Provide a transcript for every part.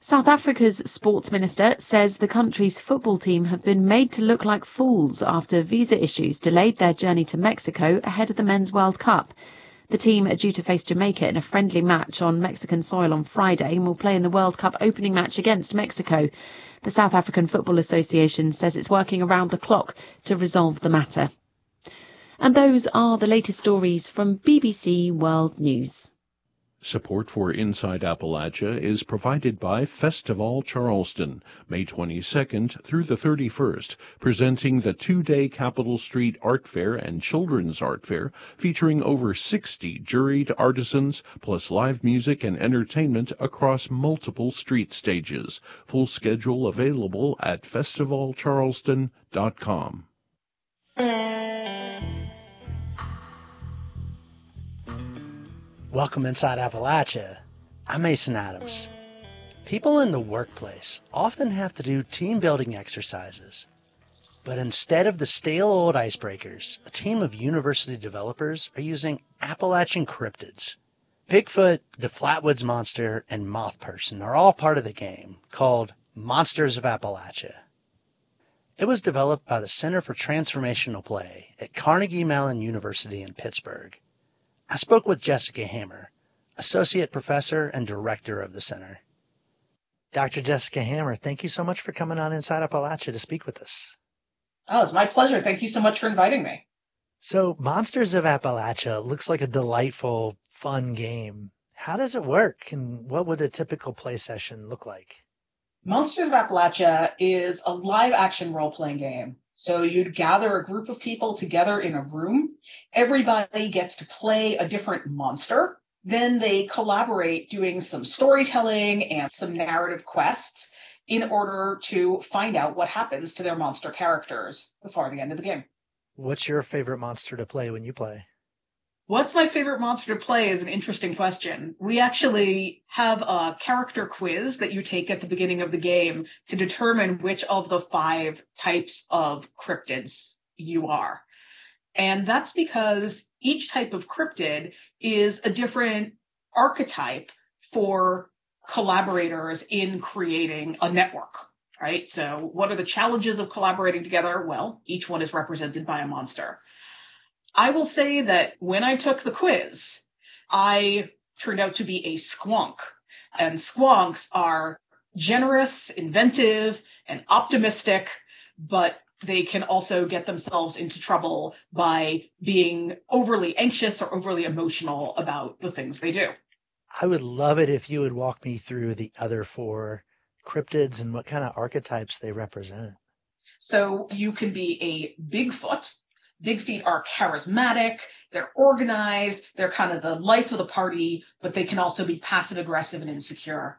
South Africa's sports minister says the country's football team have been made to look like fools after visa issues delayed their journey to Mexico ahead of the Men's World Cup. The team are due to face Jamaica in a friendly match on Mexican soil on Friday and will play in the World Cup opening match against Mexico. The South African Football Association says it's working around the clock to resolve the matter. And those are the latest stories from BBC World News. Support for Inside Appalachia is provided by Festival Charleston, May 22nd through the 31st, presenting the two-day Capitol Street Art Fair and Children's Art Fair, featuring over 60 juried artisans, plus live music and entertainment across multiple street stages. Full schedule available at festivalcharleston.com. Welcome inside Appalachia. I'm Mason Adams. People in the workplace often have to do team-building exercises. But instead of the stale old icebreakers, a team of university developers are using Appalachian cryptids. Bigfoot, the Flatwoods Monster, and Moth Person are all part of the game, called Monsters of Appalachia. It was developed by the Center for Transformational Play at Carnegie Mellon University in Pittsburgh. I spoke with Jessica Hammer, Associate Professor and Director of the Center. Dr. Jessica Hammer, thank you so much for coming on Inside Appalachia to speak with us. Oh, it's my pleasure. Thank you so much for inviting me. So, Monsters of Appalachia looks like a delightful, fun game. How does it work, and what would a typical play session look like? Monsters of Appalachia is a live-action role-playing game. So you'd gather a group of people together in a room. Everybody gets to play a different monster. Then they collaborate doing some storytelling and some narrative quests in order to find out what happens to their monster characters before the end of the game. What's your favorite monster to play when you play? What's my favorite monster to play is an interesting question. We actually have a character quiz that you take at the beginning of the game to determine which of the 5 types of cryptids you are. And that's because each type of cryptid is a different archetype for collaborators in creating a network, right? So what are the challenges of collaborating together? Well, each one is represented by a monster. I will say that when I took the quiz, I turned out to be a squonk. And squonks are generous, inventive, and optimistic, but they can also get themselves into trouble by being overly anxious or overly emotional about the things they do. I would love it if you would walk me through the other 4 cryptids and what kind of archetypes they represent. So you can be a Bigfoot. Big feet are charismatic, they're organized, they're kind of the life of the party, but they can also be passive-aggressive and insecure.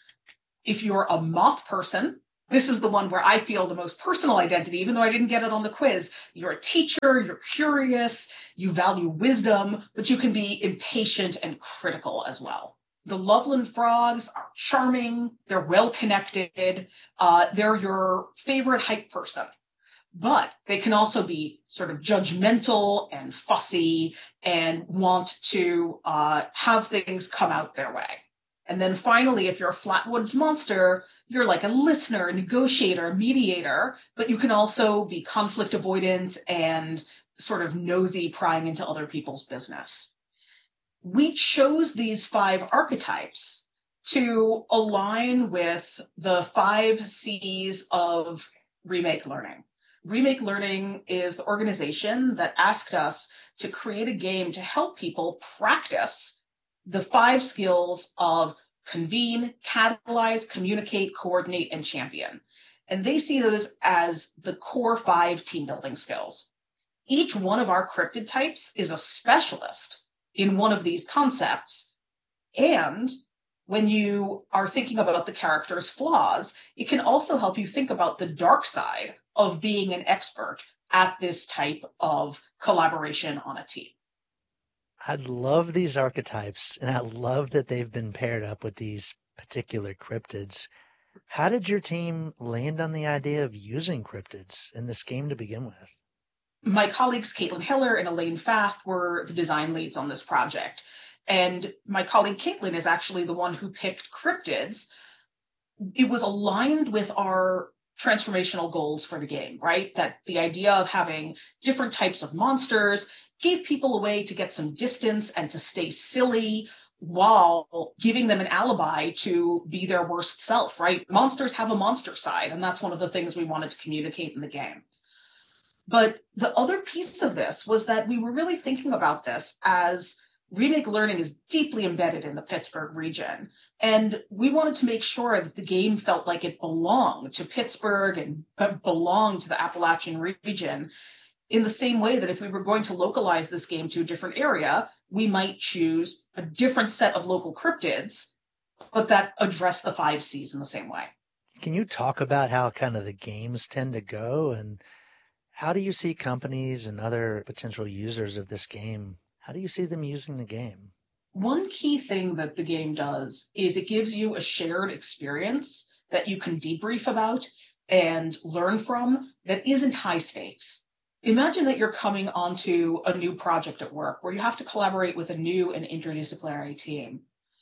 If you're a Moth Person, this is the one where I feel the most personal identity, even though I didn't get it on the quiz. You're a teacher, you're curious, you value wisdom, but you can be impatient and critical as well. The Loveland Frogs are charming, they're well-connected, they're your favorite hype person. But they can also be sort of judgmental and fussy and want to have things come out their way. And then finally, if you're a Flatwoods Monster, you're like a listener, negotiator, mediator, but you can also be conflict avoidant and sort of nosy, prying into other people's business. We chose these 5 archetypes to align with the 5 C's of Remake Learning. Remake Learning is the organization that asked us to create a game to help people practice the 5 skills of convene, catalyze, communicate, coordinate, and champion. And they see those as the core 5 team building skills. Each one of our cryptid types is a specialist in one of these concepts. And when you are thinking about the character's flaws, it can also help you think about the dark side of being an expert at this type of collaboration on a team. I love these archetypes, and I love that they've been paired up with these particular cryptids. How did your team land on the idea of using cryptids in this game to begin with? My colleagues Caitlin Hiller and Elaine Fath were the design leads on this project. And my colleague Caitlin is actually the one who picked cryptids it was aligned with our transformational goals for the game, right? That the idea of having different types of monsters gave people a way to get some distance and to stay silly while giving them an alibi to be their worst self, right? Monsters have a monster side, and that's one of the things we wanted to communicate in the game. But the other piece of this was that we were really thinking about this as remake learning is deeply embedded in the Pittsburgh region. And we wanted to make sure that the game felt like it belonged to Pittsburgh and belonged to the Appalachian region, in the same way that if we were going to localize this game to a different area, we might choose a different set of local cryptids, but that address the 5 Cs in the same way. Can you talk about how kind of the games tend to go, and how do you see companies and other potential users of this game, how do you see them using the game? One key thing that the game does is it gives you a shared experience that you can debrief about and learn from that isn't high stakes. Imagine that you're coming onto a new project at work where you have to collaborate with a new and interdisciplinary team.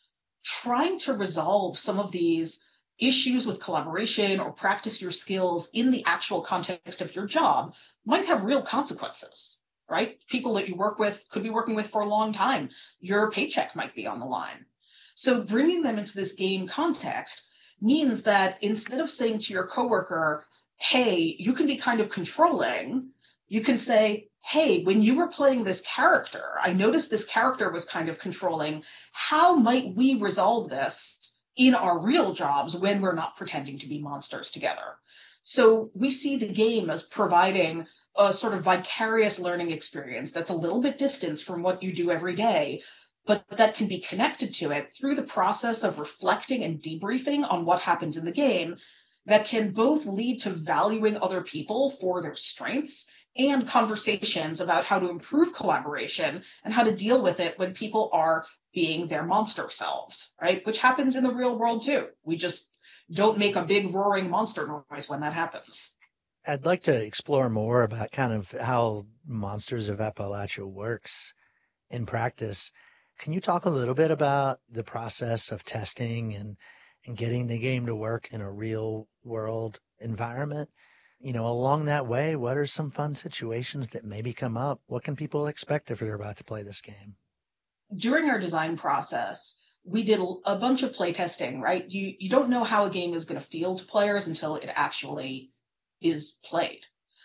Trying to resolve some of these issues with collaboration or practice your skills in the actual context of your job might have real consequences, right? People that you work with could be working with for a long time. Your paycheck might be on the line. So bringing them into this game context means that instead of saying to your coworker, hey, you can be kind of controlling, you can say, hey, when you were playing this character, I noticed this character was kind of controlling. How might we resolve this in our real jobs when we're not pretending to be monsters together? So we see the game as providing a sort of vicarious learning experience that's a little bit distant from what you do every day, but that can be connected to it through the process of reflecting and debriefing on what happens in the game, that can both lead to valuing other people for their strengths and conversations about how to improve collaboration and how to deal with it when people are being their monster selves, right? Which happens in the real world too. We just don't make a big roaring monster noise when that happens. I'd like to explore more about kind of how Monsters of Appalachia works in practice. Can you talk a little bit about the process of testing and getting the game to work in a real world environment? You know, along that way, what are some fun situations that maybe come up? What can people expect if they're about to play this game? During our design process, we did a bunch of play testing, right? You don't know how a game is going to feel to players until it actually is played.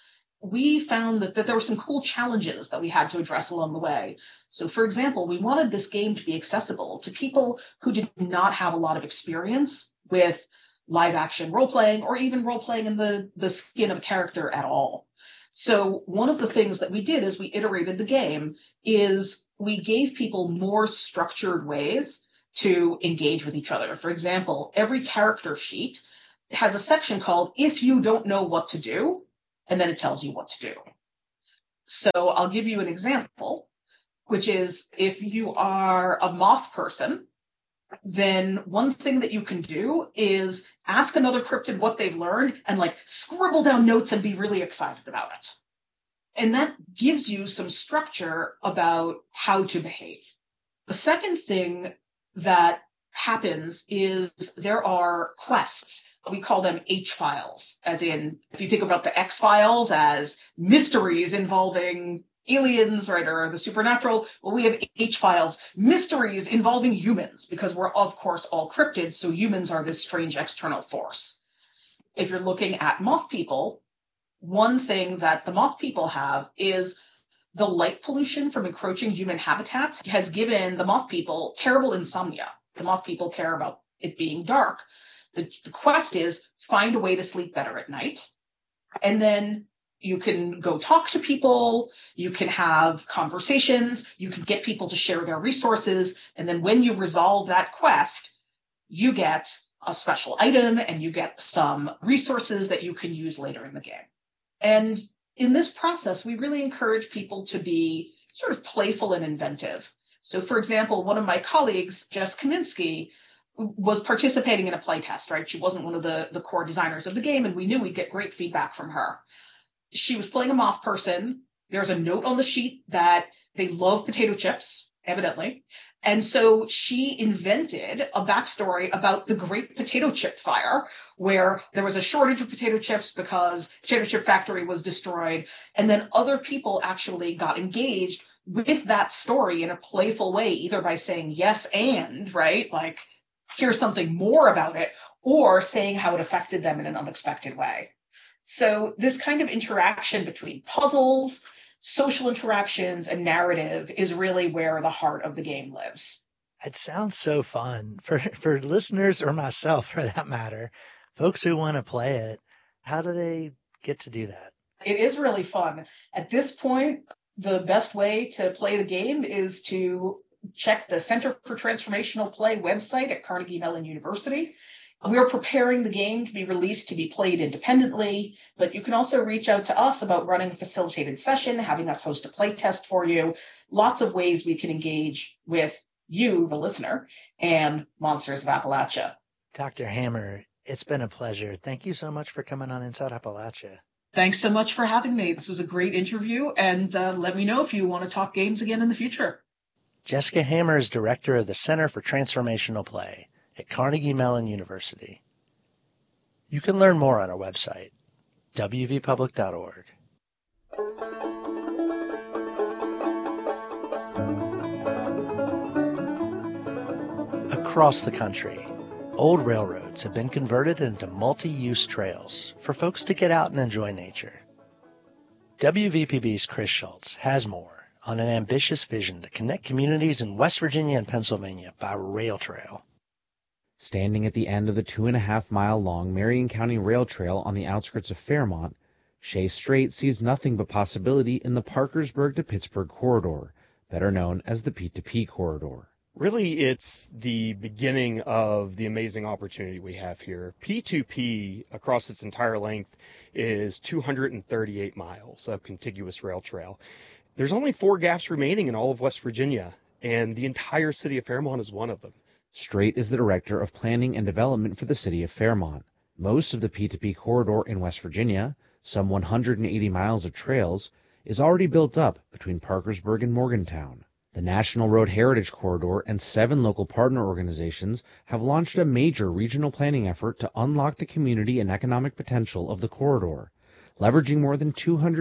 We found that there were some cool challenges that we had to address along the way. So, for example, we wanted this game to be accessible to people who did not have a lot of experience with live action role-playing or even role-playing in the skin of a character at all. So one of the things that we did as we iterated the game is we gave people more structured ways to engage with each other. For example, every character sheet has a section called If You Don't Know What to Do, and then it tells you what to do. So I'll give you an example, which is if you are a moth person, then one thing that you can do is ask another cryptid what they've learned and like scribble down notes and be really excited about it. And that gives you some structure about how to behave. The second thing that happens is there are quests. We call them H-files, as in, if you think about the X-Files as mysteries involving aliens, right, or the supernatural, well, we have H-files, mysteries involving humans, because we're, of course, all cryptids, so humans are this strange external force. If you're looking at moth people, one thing that the moth people have is the light pollution from encroaching human habitats has given the moth people terrible insomnia. The moth people care about it being dark. The quest is find a way to sleep better at night. And then you can go talk to people, you can have conversations, you can get people to share their resources, and then when you resolve that quest, you get a special item and you get some resources that you can use later in the game. And in this process, we really encourage people to be sort of playful and inventive. So, for example, one of my colleagues, Jess Kaminsky, was participating in a playtest, right? She wasn't one of the core designers of the game, and we knew we'd get great feedback from her. She was playing a moth person. There's a note on the sheet that they love potato chips, evidently, And so she invented a backstory about the Great Potato Chip Fire, where there was a shortage of potato chips because Potato Chip Factory was destroyed. And then other people actually got engaged with that story in a playful way, either by saying yes and, right, like, here's something more about it, or saying how it affected them in an unexpected way. So this kind of interaction between puzzles, social interactions, and narrative is really where the heart of the game lives. It sounds so fun for listeners, or myself for that matter, folks who want to play it. How do they get to do that? It is really fun. At this point, the best way to play the game is to check the Center for Transformational Play website at Carnegie Mellon University. We're preparing the game to be released to be played independently, but you can also reach out to us about running a facilitated session, having us host a play test for you. Lots of ways we can engage with you, the listener, and Monsters of Appalachia. Dr. Hammer, it's been a pleasure. Thank you so much for coming on Inside Appalachia. Thanks so much for having me. This was a great interview, and let me know if you want to talk games again in the future. Jessica Hammer is director of the Center for Transformational Play at Carnegie Mellon University. You can learn more on our website, wvpublic.org. Across the country, old railroads have been converted into multi-use trails for folks to get out and enjoy nature. WVPB's Chris Schultz has more on an ambitious vision to connect communities in West Virginia and Pennsylvania by rail trail. Standing at the end of the 2.5-mile-long Marion County Rail Trail on the outskirts of Fairmont, Shay Strait sees nothing but possibility in the Parkersburg to Pittsburgh corridor, better known as the P2P corridor. Really, it's the beginning of the amazing opportunity we have here. P2P, across its entire length, is 238 miles of contiguous rail trail. There's only 4 gaps remaining in all of West Virginia, and the entire city of Fairmont is one of them. Strait is the Director of Planning and Development for the city of Fairmont. Most of the P2P corridor in West Virginia, some 180 miles of trails, is already built up between Parkersburg and Morgantown. The National Road Heritage Corridor and 7 local partner organizations have launched a major regional planning effort to unlock the community and economic potential of the corridor, leveraging more than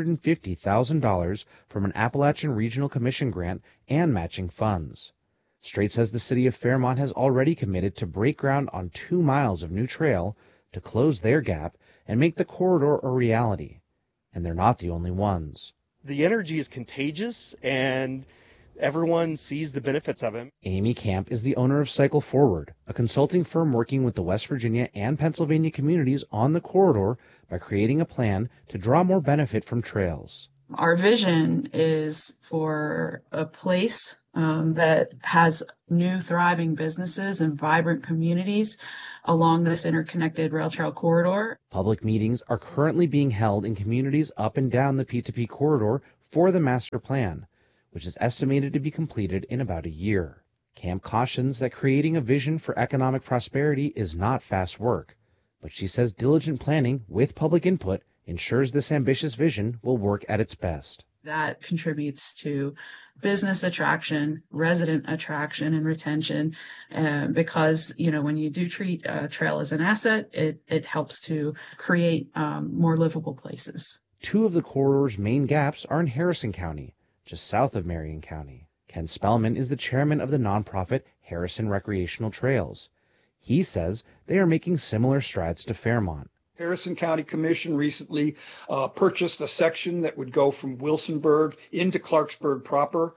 $250,000 from an Appalachian Regional Commission grant and matching funds. Strait says the city of Fairmont has already committed to break ground on 2 miles of new trail to close their gap and make the corridor a reality. And they're not the only ones. The energy is contagious, and everyone sees the benefits of it. Amy Camp is the owner of Cycle Forward, a consulting firm working with the West Virginia and Pennsylvania communities on the corridor by creating a plan to draw more benefit from trails. Our vision is for a place that has new thriving businesses and vibrant communities along this interconnected rail trail corridor. Public meetings are currently being held in communities up and down the P2P corridor for the master plan, which is estimated to be completed in about a year. Camp cautions that creating a vision for economic prosperity is not fast work, but she says diligent planning with public input ensures this ambitious vision will work at its best. That contributes to business attraction, resident attraction, and retention, because, when you do treat a trail as an asset, it helps to create more livable places. 2 of the corridor's main gaps are in Harrison County, just south of Marion County. Ken Spellman is the chairman of the nonprofit Harrison Recreational Trails. He says they are making similar strides to Fairmont. Harrison County Commission recently purchased a section that would go from Wilsonburg into Clarksburg proper.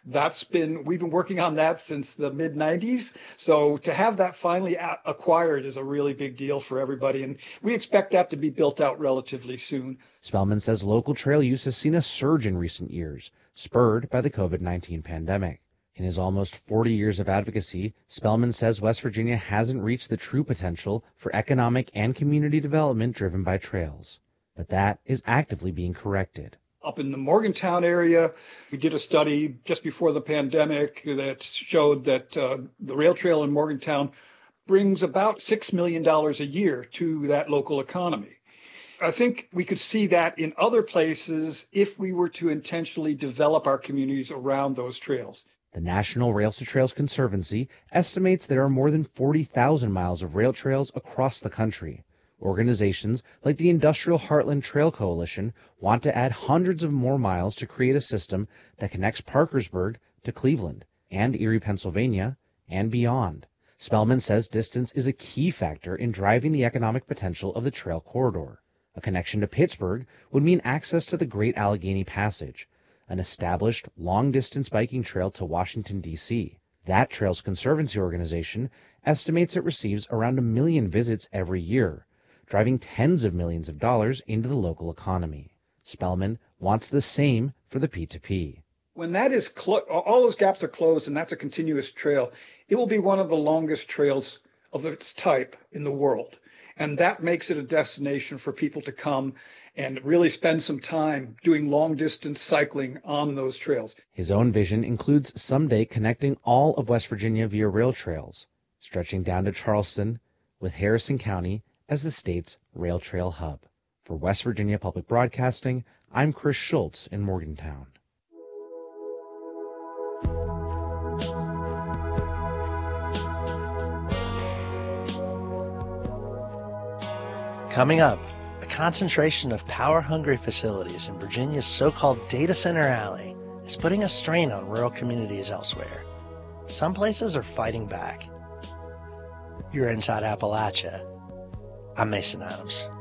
We've been working on that since the mid-90s. So to have that finally acquired is a really big deal for everybody. And we expect that to be built out relatively soon. Spellman says local trail use has seen a surge in recent years, spurred by the COVID-19 pandemic. In his almost 40 years of advocacy, Spellman says West Virginia hasn't reached the true potential for economic and community development driven by trails. But that is actively being corrected. Up in the Morgantown area, we did a study just before the pandemic that showed that the rail trail in Morgantown brings about $6 million a year to that local economy. I think we could see that in other places if we were to intentionally develop our communities around those trails. The National Rails to Trails Conservancy estimates there are more than 40,000 miles of rail trails across the country. Organizations like the Industrial Heartland Trail Coalition want to add hundreds of more miles to create a system that connects Parkersburg to Cleveland and Erie, Pennsylvania, and beyond. Spellman says distance is a key factor in driving the economic potential of the trail corridor. A connection to Pittsburgh would mean access to the Great Allegheny Passage, an established long-distance biking trail to Washington, D.C. That Trails Conservancy organization estimates it receives around 1 million visits every year, driving tens of millions of dollars into the local economy. Spellman wants the same for the P2P. When that is all those gaps are closed and that's a continuous trail, it will be one of the longest trails of its type in the world. And that makes it a destination for people to come and really spend some time doing long-distance cycling on those trails. His own vision includes someday connecting all of West Virginia via rail trails, stretching down to Charleston, with Harrison County as the state's rail trail hub. For West Virginia Public Broadcasting, I'm Chris Schultz in Morgantown. Coming up, a concentration of power-hungry facilities in Virginia's so-called Data Center Alley is putting a strain on rural communities elsewhere. Some places are fighting back. You're Inside Appalachia. I'm Mason Adams.